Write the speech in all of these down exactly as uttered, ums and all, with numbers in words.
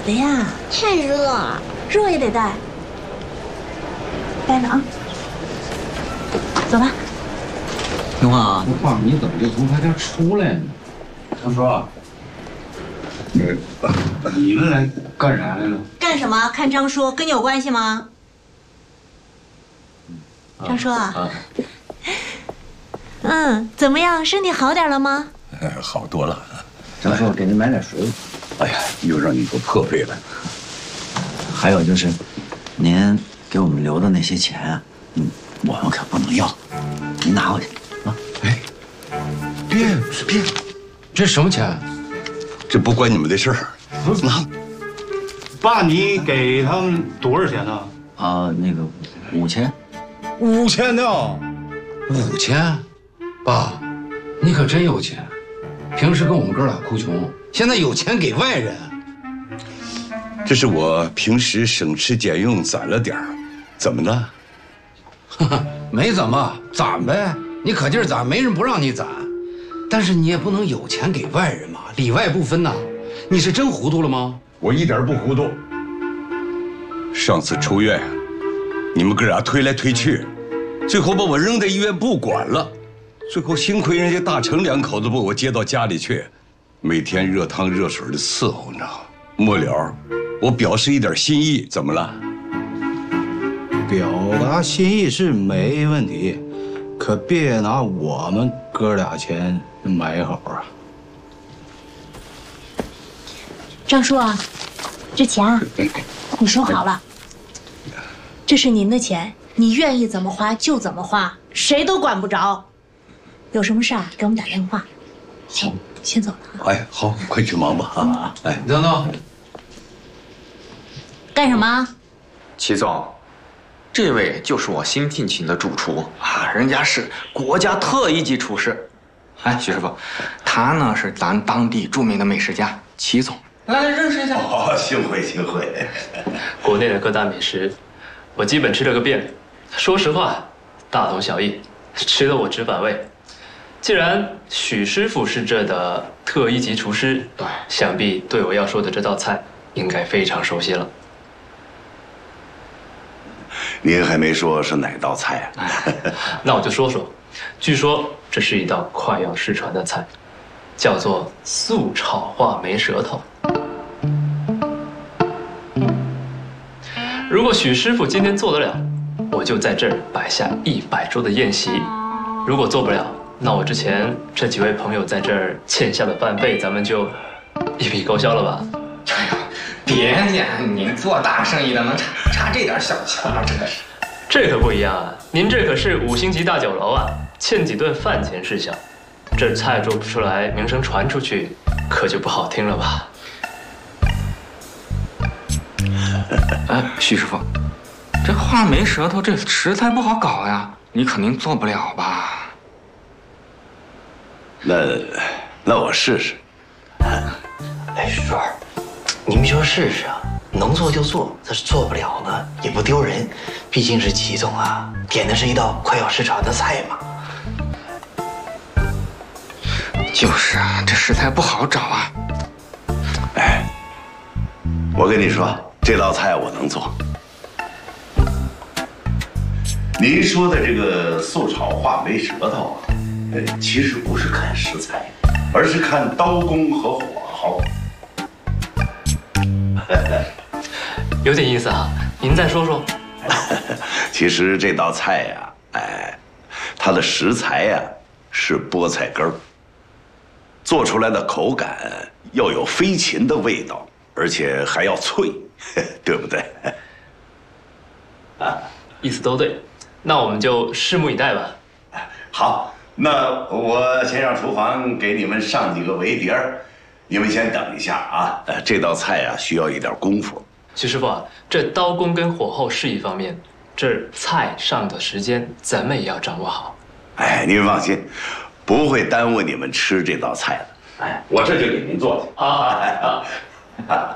的呀。 太热了， 热也得带。带着啊。走吧。 听话啊！ 我爸，你怎么就从他家出来呢？张叔，你们来干啥来了？ 干什么？看张叔，跟你有关系吗？张叔啊，啊嗯，怎么样？身体好点了吗？ 哎，好多了。 张叔，给您买点水果。 哎呀，又让你给我破费了。 还有就是，您给我们留的那些钱，嗯，我们可不能要，您拿回去啊！ 哎，别别， 这什么钱？ 这不关你们的事儿。拿。 爸，你给他们多少钱呢？ 啊，那个五千。 五千呢？ 五千？爸，你可真有钱。平时跟我们哥俩哭穷，现在有钱给外人。 这是我平时省吃俭用攒了点儿，怎么了？ 没怎么，攒呗，你可劲儿攒，没人不让你攒。但是你也不能有钱给外人嘛，里外不分呐。你是真糊涂了吗？ 我一点不糊涂。上次出院，你们哥俩推来推去，最后把我扔在医院不管了。最后幸亏人家大成两口子把我接到家里去，每天热汤热水的伺候着。末了，我表示一点心意，怎么了？ 表达心意是没问题，可别拿我们哥俩钱买好啊。 张叔啊，这钱啊，你收好了，这是您的钱，你愿意怎么花就怎么花，谁都管不着。有什么事儿给我们打电话。行，先走了。 哎，好，快去忙吧啊！哎， 等等， 干什么？ 齐总，这位就是我新聘请的主厨啊，人家是国家特一级厨师。哎，徐师傅，他呢是咱当地著名的美食家齐总，来来认识一下。 哦，幸会幸会。 国内的各大美食，我基本吃了个遍。说实话，大同小异，吃得我直反胃。既然许师傅是这的特一级厨师，对，想必对我要说的这道菜应该非常熟悉了。 您还没说是哪道菜啊？ 那我就说说，据说这是一道快要失传的菜，叫做素炒话梅舌头。如果许师傅今天做得了，我就在这儿摆下一百桌的宴席；如果做不了，那我之前这几位朋友在这儿欠下的饭费，咱们就一笔勾销了吧？ 哎呀，别呀，您做大生意的能差差这点小钱吗？这是， 这可不一样啊！您这可是五星级大酒楼啊，欠几顿饭钱事小。这菜做不出来，名声传出去，可就不好听了吧？ 哎，徐师傅，这话梅舌头这食材不好搞呀，你肯定做不了吧？ 那那我试试。 哎，徐川，您就试试啊，能做就做，要是做不了呢，也不丢人。毕竟是齐总啊，点的是一道快要失传的菜嘛。 就是啊，这食材不好找啊。 哎，我跟你说，这道菜我能做。您说的这个素炒话梅舌头啊，呃，其实不是看食材，而是看刀工和火候。 有点意思啊，您再说说。 其实这道菜呀，哎，它的食材呀是菠菜根儿，做出来的口感要有飞禽的味道，而且还要脆，对不对？ 啊，意思都对，那我们就拭目以待吧。 好，那我先让厨房给你们上几个围碟儿，你们先等一下啊。呃，这道菜啊需要一点功夫。 徐师傅啊，这刀工跟火候是一方面，这菜上的时间咱们也要掌握好。 哎，您放心，不会耽误你们吃这道菜的。哎，我这就给您做去。啊啊！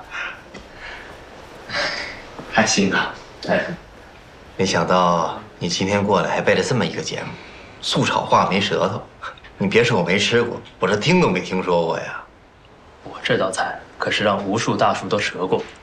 还行啊。 哎，没想到你今天过来还备了这么一个节目，素炒话梅舌头。你别说我没吃过，我这听都没听说过呀。 我这道菜可是让无数大叔都折过。